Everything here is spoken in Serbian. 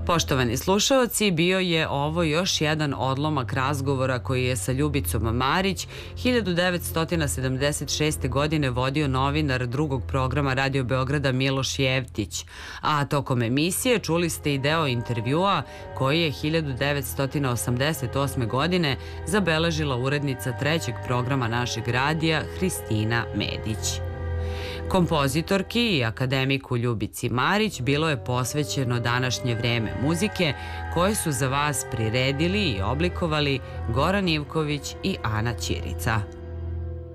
Poštovani slušaoci, bio je ovo još jedan odlomak razgovora koji je sa Ljubicom Marić 1976. godine vodio novinar drugog programa Radio Beograda Miloš Jevtić, a tokom emisije čuli ste i deo intervjua koji je 1988. godine zabeležila urednica trećeg programa našeg radija Hristina Medić. Kompozitorki i akademiku Ljubici Marić bilo je posvećeno današnje vreme muzike koje su za vas priredili i oblikovali Goran Ivković i Ana Ćirica.